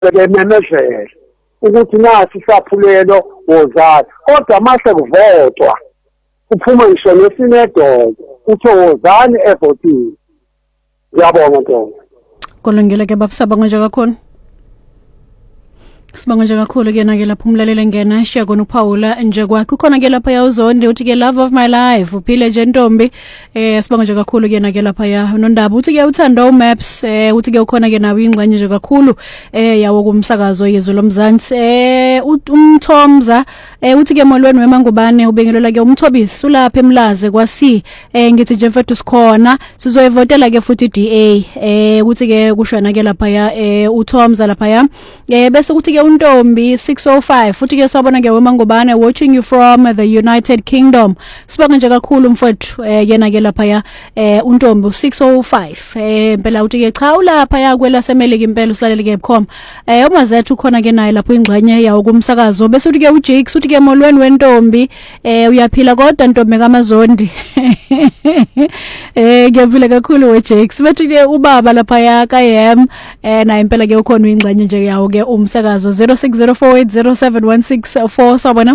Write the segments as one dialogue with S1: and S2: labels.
S1: memezela ukuthi nasi isaphulelo wozalo kodwa mase kuvotwa kuphume ngisho nesinedolo utho wozani evotini. Ngiyabonga Ntombi.
S2: Kolongela ke babusabanga nje kakhulu. Sibonga nje kakhulu ke na ke lapho umlaleli ngena shiya kona uPaula nje kwakho khona ke lapha ya uZondi uthi ke love of my life uphile nje Ntombi. Sibonga nje kakhulu ke na ke lapha ya noNdaba uthi ke uthanda uMaps uthi ke ukhona ke nawe ingxenye nje kakhulu yawo kumsakazo yezwe lomzansi. Umthomza uthi ke molweni weMangubane ubengelela ke umthobisi ulapha eMlaze kwasi ngithi nje mfethu sikhona sizoyivotela ke futhi DA uthi ke kushwana ke lapha ya uThomza lapha ya bese uthi ke uNtombi 605 futhi ke sabona ke weMangubane watching you from the United Kingdom. Sibonga nje kakhulu mfowethu yena ke lapha ya uNtombi 605 impela uthi ke cha ulapha ya kwela semeleke impela usilalele ke bukhoma umazethu khona ke naye lapho ingxenye yawo kumsakazo bese uthi ke uJakes uthi ke molweni weNtombi uyaphila kodwa Ntombi kaMazondi. Ngiyaphila kakhulu weJakes bethi ke ubaba lapha ya kaYam na impela ke ukhona ingxenye nje yawo ke umsakazo 0604807164 sabona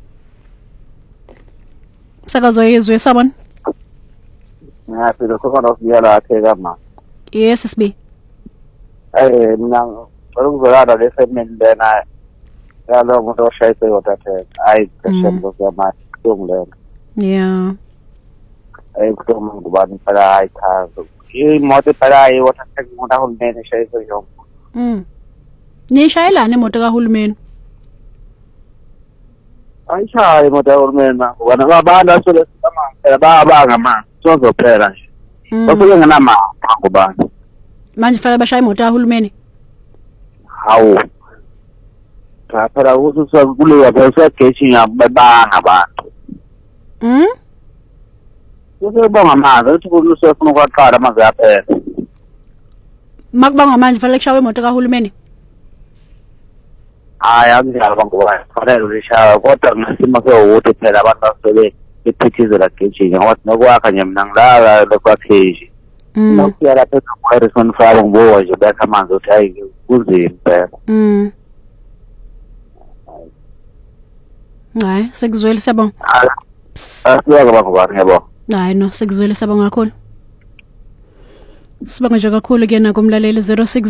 S2: umsakazo yezwe sabona.
S3: Phela khona usiyala athe kama.
S2: Yes sibi.
S3: Mina ngizolala lesemini lena yalo muntu oshayise yodathe hayi question lokuyama ngilena.
S2: Yeah.
S3: Kuthoma ngubani phela hayi chazo. Imoto phela ayotha umuntu ahulumeni eshayise yonke.
S2: Nishayelana imoto kahulumeni?
S3: Ayishaya imoto kahulumeni ngoba abantu asole phela babanga manje sozophela nje. Basuke ngenamama ngubani.
S2: Manje fanele bashaya imoto kahulumeni?
S3: Hawu. Phela ukuthi kuleya phela getting ababanga abantu. Usebonga manje uthi kusefuna ukwaqala amanzi yaphela.
S2: Makubanga manje fanele kushawe imoto kahulumeni?
S3: Hayi anginjalo bangubani fanele ulishawa kodwa ngasimo ukuthi phela abantu basele bephithizela getting ngoba nokwakha nje mina ngilala lokwakheji. Nokuya lapha eKwaRison Farm ngoba nje bekha amanzi uthi hayi kunzima phela.
S2: Hayi sekuzwela sabona.
S3: Asiyaka bangubani yabo.
S2: Hayi no sekuzwela sabona kakhulu. Sibonga nje kakhulu ke na kumlaleli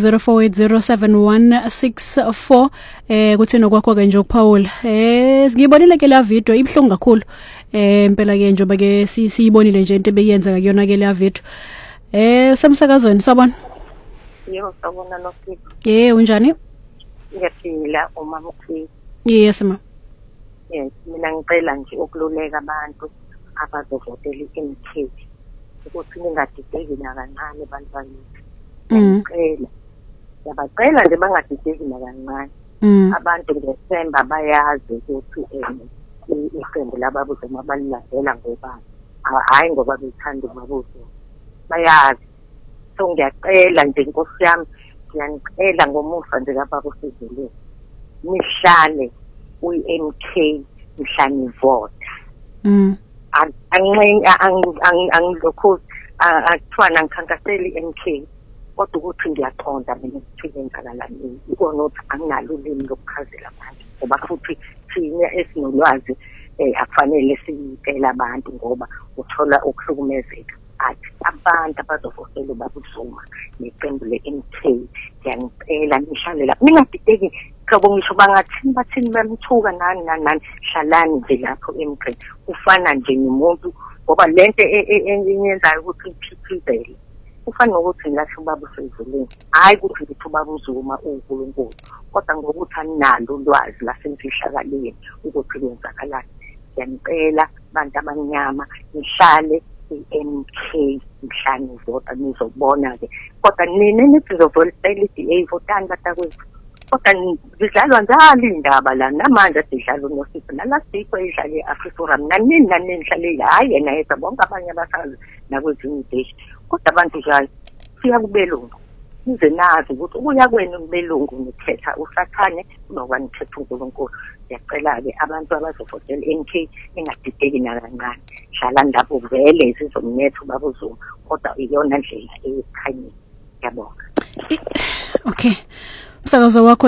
S2: 0604807164 kuthi nokwakho ke nje uPaula ngiyibonile ke la video ibhlungu kakhulu impela ke njoba ke siyibonile nje into ebeyenza kuyona ke la video semsakazweni sabona.
S4: Yebo sabona noSipho.
S2: Unjani?
S4: Ngiyaphila umama ukhulu.
S2: Yes ma.
S4: Yes mina ngicela nje ukululeka abantu abazovotela iMK ukuthi ningadideki nakancane bantwana. Ngiyabacela nje bangadideki nakancane. Abantu ngeSemba bayazi ukuthi iqembu lababuzo mabalilandela ngoba hayi ngoba bethanda ubabuzo. Bayazi. So ngiyacela nje Nkosi yami ngiyanicela ngomusa nje kababa uSizulu. Nihlale uMK mhlani vota. Angilokho akuthwana ngikhankaseli iMK kodwa ukuthi ngiyaqonda mina ukuthi enzakalani ikona ukuthi anginalo ulimi lokuchazela abantu ngoba futhi thina esinolwazi akufanele siyitela abantu ngoba uthola ukuhlukumezeka athi abantu abazofosela babuzuma neqembu leMK ngiyangicela nihlale lapha ningadideki kabo ngisho bathini bamthuka nani hlalani nje lapho eMK ufana nje nomuntu ngoba lento enyenzayo ukuthi iphithizele ufana nokuthi ngilasho ubaba uSezuleni hayi ukuthi ngithi ubaba uzuma uNkulunkulu kodwa ngokuthi analo ulwazi lasemfihlakaleni ukuthi kwenzakalani. Ngiyanicela abantu abanyama nihlale iMK mhlani vota nizobona ke kodwa nini nizovotela iDA votani batakwethu kodwa zidlalwa njalo indaba la namanje sidlala noSipho nalasipho idlala eAfriforum nanini nihlale hayi yena yedwa bonke abanye abasazi nakwezinye idishi kodwa abantu njalo siya kubelungu nize nazi ukuthi ukuya kwenu kubelungu nikhetha usathane noma nikhetha uNkulunkulu. Ngiyacela ke abantu abazovotela iMK ningadideki nakancane hlala ndabo vele sizomnetha ubabuzuma kodwa iyona ndlela ekhanyeni. Ngiyabonga.
S2: Okay umsakazo wakho